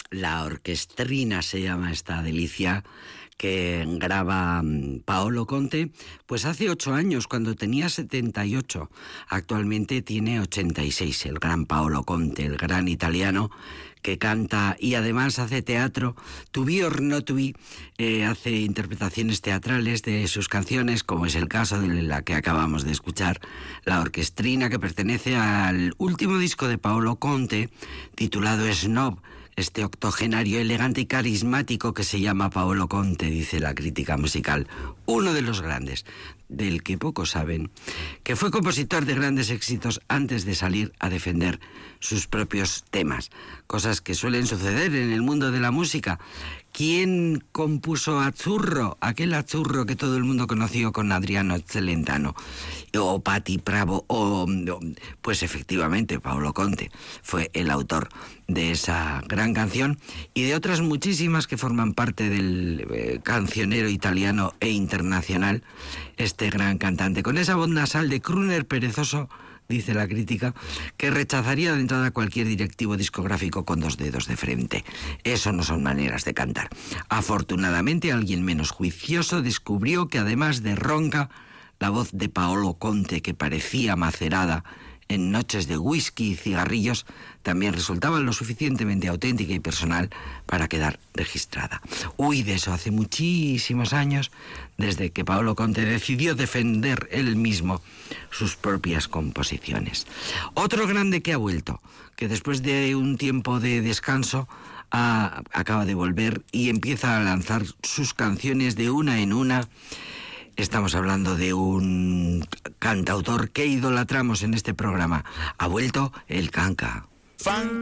La Orchestrina se llama esta delicia que graba Paolo Conte, pues hace 8 años, cuando tenía 78. Actualmente tiene 86, el gran Paolo Conte, el gran italiano que canta y además hace teatro. To be or not to be, hace interpretaciones teatrales de sus canciones, como es el caso de la que acabamos de escuchar, La Orchestrina, que pertenece al último disco de Paolo Conte, titulado Snob. Este octogenario elegante y carismático que se llama Paolo Conte, dice la crítica musical, uno de los grandes, del que pocos saben, que fue compositor de grandes éxitos antes de salir a defender sus propios temas, cosas que suelen suceder en el mundo de la música. ¿Quién compuso Azzurro? Aquel Azzurro que todo el mundo conoció con Adriano Celentano, o Patti Bravo, pues efectivamente Paolo Conte fue el autor de esa gran canción y de otras muchísimas que forman parte del cancionero italiano e internacional, este gran cantante, con esa voz nasal de crooner perezoso, dice la crítica, que rechazaría de entrada cualquier directivo discográfico con 2 dedos de frente. Eso no son maneras de cantar. Afortunadamente, alguien menos juicioso descubrió que además de ronca, la voz de Paolo Conte, que parecía macerada en noches de whisky y cigarrillos, también resultaba lo suficientemente auténtica y personal para quedar registrada. De eso hace muchísimos años, desde que Paolo Conte decidió defender él mismo sus propias composiciones. Otro grande que ha vuelto, que después de un tiempo de descanso acaba de volver y empieza a lanzar sus canciones de una en una. Estamos hablando de un cantautor que idolatramos en este programa. Ha vuelto el Canca.